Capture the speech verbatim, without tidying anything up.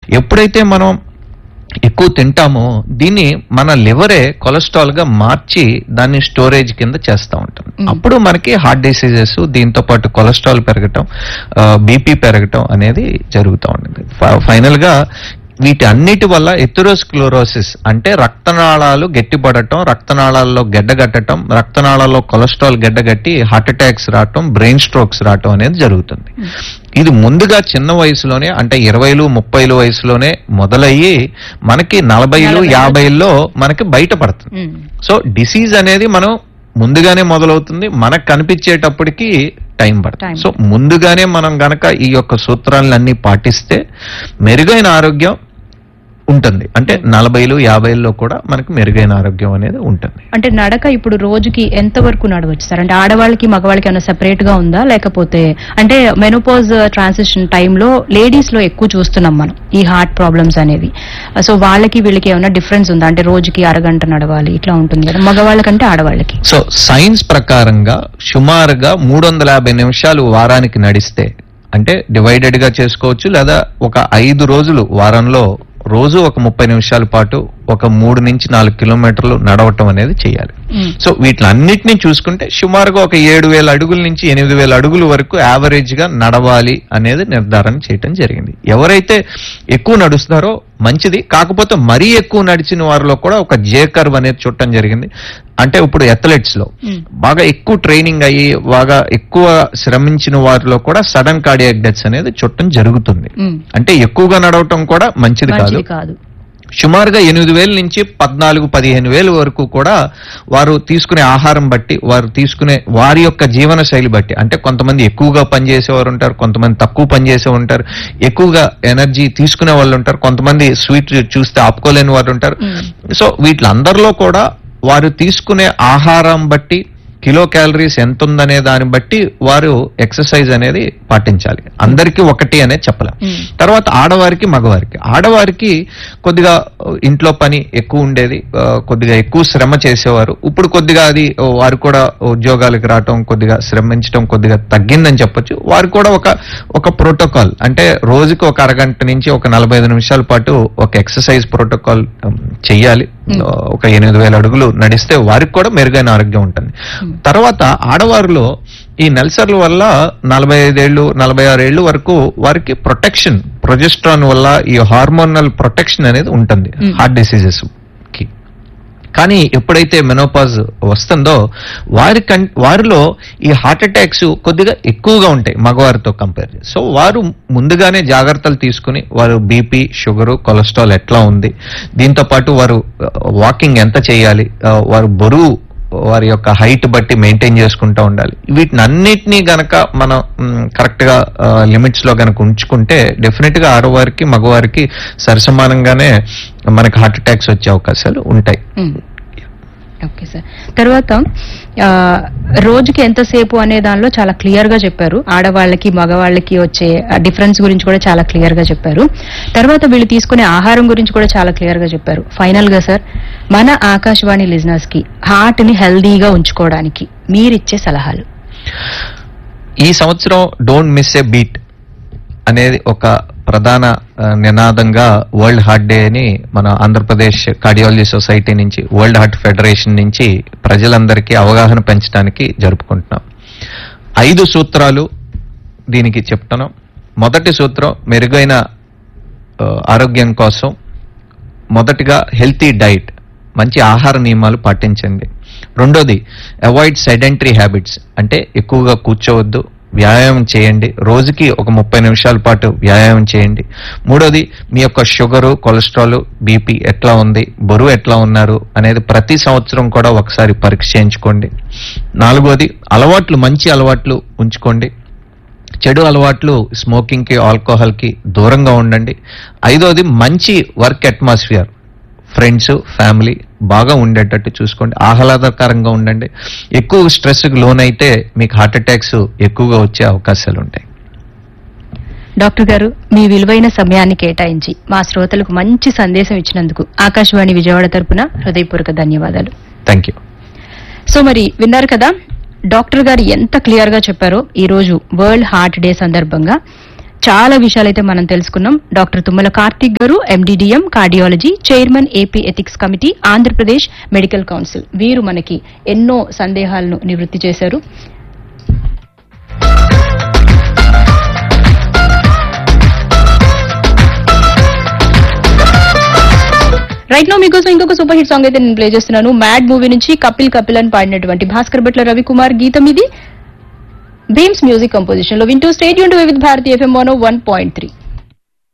ఎప్పుడైతే మనం ఎక్కువ తింటామో దీన్ని మన లివరే కొలెస్ట్రాల్ గా మార్చి దాన్ని స్టోరేజ్ కింద చేస్తూ ఉంటుంది. అప్పుడు మనకి హార్ట్ డిసీజెస్, దీంతో పాటు కొలెస్ట్రాల్ పెరగటం, బీపీ పెరగటం అనేది జరుగుతూ ఉంటుంది. ఫైనల్ గా వీటి అన్నిటి వల్ల ఎథెరోస్క్లెరోసిస్ అంటే రక్తనాళాలు గట్టిపడటం, రక్తనాళాల్లో గడ్డగట్టడం, రక్తనాళాల్లో కొలెస్ట్రాల్ గడ్డగట్టి హార్ట్ అటాక్స్ రావటం, బ్రెయిన్ స్ట్రోక్స్ రావటం అనేది జరుగుతుంది. ఇది ముందుగా చిన్న వయసులోనే అంటే ఇరవైలు ముప్పైలు వయసులోనే మొదలయ్యి మనకి నలభైలు యాభైల్లో మనకి బయటపడుతుంది. సో డిసీజ్ అనేది మనం ముందుగానే మొదలవుతుంది, మనకు కనిపించేటప్పటికి టైం పడుతుంది. సో ముందుగానే మనం గనక ఈ యొక్క సూత్రాలన్నీ పాటిస్తే మెరుగైన ఆరోగ్యం ఉంటుంది. అంటే నలభైలు యాభైల్లో కూడా మనకి మెరుగైన ఆరోగ్యం అనేది ఉంటుంది. అంటే నడక ఇప్పుడు రోజుకి ఎంత వరకు నడవచ్చు సార్? అంటే ఆడవాళ్ళకి మగవాళ్ళకి ఏమైనా సెపరేట్ గా ఉందా, లేకపోతే అంటే మెనోపాజ్ ట్రాన్సిషన్ టైంలో లేడీస్ లో ఎక్కువ చూస్తున్నాం మనం ఈ హార్ట్ ప్రాబ్లమ్స్ అనేవి. సో వాళ్ళకి వీళ్ళకి ఏమైనా డిఫరెన్స్ ఉందా? అంటే రోజుకి అరగంట నడవాలి ఇట్లా ఉంటుంది కదా మగవాళ్ళకంటే ఆడవాళ్ళకి. సో సైన్స్ ప్రకారంగా సుమారుగా మూడు వందల యాభై నిమిషాలు వారానికి నడిస్తే, అంటే డివైడెడ్ గా చేసుకోవచ్చు, లేదా ఒక ఐదు రోజులు వారంలో రోజు ఒక ముప్పై నిమిషాల పాటు ఒక మూడు నుంచి నాలుగు కిలోమీటర్లు నడవటం అనేది చేయాలి. సో వీటిలన్నిటినీ చూసుకుంటే సుమారుగా ఒక ఏడు వేల అడుగుల నుంచి ఎనిమిది వేల అడుగుల వరకు యావరేజ్ గా నడవాలి అనేది నిర్ధారణ చేయటం జరిగింది. ఎవరైతే ఎక్కువ నడుస్తారో మంచిది, కాకపోతే మరీ ఎక్కువ నడిచిన వారిలో కూడా ఒక జే కర్వ్ అనేది చూడటం జరిగింది. అంటే ఇప్పుడు అథ్లెట్స్ లో బాగా ఎక్కువ ట్రైనింగ్ అయ్యి బాగా ఎక్కువ శ్రమించిన వారిలో కూడా సడన్ కార్డియాక్ డెత్స్ అనేది చూడటం జరుగుతుంది. అంటే ఎక్కువగా నడవటం కూడా మంచిది కాదు. సుమారుగా ఎనిమిది వేల నుంచి పద్నాలుగు పదిహేను వేల వరకు కూడా వారు తీసుకునే ఆహారం బట్టి, వారు తీసుకునే వారి యొక్క జీవన శైలి బట్టి, అంటే కొంతమంది ఎక్కువగా పనిచేసేవారు ఉంటారు, కొంతమంది తక్కువ పనిచేసే ఉంటారు, ఎక్కువగా ఎనర్జీ తీసుకునే వాళ్ళు ఉంటారు, కొంతమంది స్వీట్ చూస్తే ఆపుకోలేని వారు ఉంటారు. సో వీటిలందరిలో కూడా వారు తీసుకునే ఆహారం బట్టి, కిలో క్యాలరీస్ ఎంత ఉందనే దాన్ని బట్టి వారు ఎక్సర్సైజ్ అనేది పాటించాలి. అందరికీ ఒకటి అనేది చెప్పలేం. తర్వాత ఆడవారికి మగవారికి, ఆడవారికి కొద్దిగా ఇంట్లో పని ఎక్కువ ఉండేది, కొద్దిగా ఎక్కువ శ్రమ చేసేవారు. ఇప్పుడు కొద్దిగా అది వారు కూడా ఉద్యోగాలకు రావటం, కొద్దిగా శ్రమించడం కొద్దిగా తగ్గిందని చెప్పొచ్చు. వారు కూడా ఒక ఒక ప్రోటోకాల్, అంటే రోజుకి ఒక అరగంట నుంచి ఒక నలభై ఐదు నిమిషాల పాటు ఒక ఎక్సర్సైజ్ ప్రోటోకాల్ చెయ్యాలి. ఒక ఎనిమిది వేల అడుగులు నడిస్తే వారికి కూడా మెరుగైన ఆరోగ్యం ఉంటుంది. తర్వాత ఆడవారిలో ఈ నెల్సర్ల వల్ల నలభై ఐదేళ్లు నలభై ఆరు ఏళ్లు వరకు వారికి ప్రొటెక్షన్, ప్రొజెస్ట్రాన్ వల్ల ఈ హార్మోనల్ ప్రొటెక్షన్ అనేది ఉంటుంది హార్ట్ డిసీజెస్ కి. కానీ ఎప్పుడైతే మెనోపాజ్ వస్తుందో వారి వారిలో ఈ హార్ట్ అటాక్స్ కొద్దిగా ఎక్కువగా ఉంటాయి మగవారితో కంపేర్ చేసి. సో వారు ముందుగానే జాగ్రత్తలు తీసుకుని వారు బీపీ, షుగరు, కొలెస్ట్రాల్ ఎట్లా ఉంది, దీంతో పాటు వారు వాకింగ్ ఎంత చేయాలి, వారు బరువు వారి యొక్క హైట్ బట్టి మెయింటైన్ చేసుకుంటూ ఉండాలి. వీటిని అన్నిటినీ గనక మనం కరెక్ట్ గా లిమిట్స్ లో గనక ఉంచుకుంటే డెఫినెట్ గా ఆడవారికి మగవారికి సరిసమానంగానే మనకి హార్ట్ అటాక్స్ వచ్చే అవకాశాలు ఉంటాయి. Okay sir. తర్వాత రోజుకి ఎంతసేపు అనే దానిలో చాలా క్లియర్ గా చెప్పారు. ఆడవాళ్ళకి మగవాళ్ళకి వచ్చే డిఫరెన్స్ గురించి కూడా చాలా క్లియర్ గా చెప్పారు. తర్వాత వీళ్ళు తీసుకునే ఆహారం గురించి కూడా చాలా క్లియర్ గా చెప్పారు. ఫైనల్ గా సార్, మన ఆకాశవాణి లిజనర్స్ కి హార్ట్ ని హెల్దీగా ఉంచుకోవడానికి మీరిచ్చే సలహాలు. ఈ సంవత్సరం డోంట్ మిస్ ఏ బీట్ అనేది ఒక ప్రధాన నినాదంగా వరల్డ్ హార్ట్ డే అని మన ఆంధ్రప్రదేశ్ కార్డియాలజీ సొసైటీ నుంచి, వరల్డ్ హార్ట్ ఫెడరేషన్ నుంచి ప్రజలందరికీ అవగాహన పెంచడానికి జరుపుకుంటున్నాం. ఐదు సూత్రాలు దీనికి చెప్తున్నాం. మొదటి సూత్రం మెరుగైన ఆరోగ్యం కోసం మొదటిగా హెల్తీ డైట్, మంచి ఆహార నియమాలు పాటించండి. రెండోది అవాయిడ్ సెడెంటరీ హ్యాబిట్స్, అంటే ఎక్కువగా కూర్చోవద్దు, వ్యాయామం చేయండి. రోజుకి ఒక ముప్పై నిమిషాల పాటు వ్యాయామం చేయండి. మూడోది మీ యొక్క షుగరు, కొలెస్ట్రాల్, బీపీ ఎట్లా ఉంది, బరువు ఎట్లా ఉన్నారు అనేది ప్రతి సంవత్సరం కూడా ఒకసారి పరీక్ష చేయించుకోండి. నాలుగోది అలవాట్లు, మంచి అలవాట్లు ఉంచుకోండి. చెడు అలవాట్లు స్మోకింగ్ కి, ఆల్కహాల్ కి దూరంగా ఉండండి. ఐదోది మంచి వర్క్ అట్మాస్ఫియర్, ఫ్రెండ్స్, ఫ్యామిలీ బాగా ఉండేటట్టు చూసుకోండి. ఆహ్లాదకరంగా ఉండండి. ఎక్కువ స్ట్రెస్ కి లోన్ అయితే మీకు హార్ట్ అటాక్స్ ఎక్కువగా వచ్చే అవకాశాలు ఉంటాయి. డాక్టర్ గారు, మీ విలువైన సమయాన్ని కేటాయించి మా శ్రోతలకు మంచి సందేశం ఇచ్చినందుకు ఆకాశవాణి విజయవాడ తరపున హృదయపూర్వక ధన్యవాదాలు. Thank you. సో మరి విన్నారు కదా డాక్టర్ గారు ఎంత క్లియర్ గా చెప్పారో. ఈ రోజు వరల్డ్ హార్ట్ డే సందర్భంగా చాలా విషయాలైతే మనం తెలుసుకున్నాం. డాక్టర్ తుమ్మల కార్తీక్ గారు, MD DM cardiology, chairman AP ethics committee, Andhra Pradesh medical council. వీరు మనకి ఎన్నో సందేహాలను నివృత్తి చేశారు. రైట్ నో మీకోసం ఇంకొక సూపర్ హిట్ సాంగ్ అయితే నేను ప్లే చేస్తున్నాను. మ్యాడ్ మూవీ నుంచి కపిల్ కపిల్ అని పాడినటువంటి భాస్కర్ భట్ల రవికుమార్ గీతం ఇది. బీమ్స్ మ్యూజిక్ కంపోజిషన్ లో వింటూ stadium to with Bharati FM one point three.